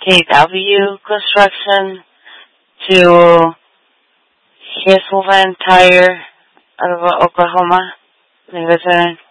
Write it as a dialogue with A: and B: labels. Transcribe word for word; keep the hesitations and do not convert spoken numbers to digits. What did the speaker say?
A: K W Construction to Hazelvine Tire out of Oklahoma. They visited.